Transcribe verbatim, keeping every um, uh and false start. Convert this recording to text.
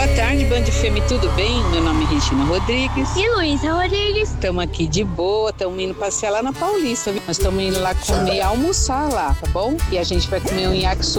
tarde, Band F M, tudo bem? Meu nome é Regina Rodrigues. E Luísa Rodrigues. Estamos aqui de boa, estamos indo passear lá na Paulista, viu? Nós estamos indo lá comer, almoçar lá, tá bom? E a gente vai comer um yakisoba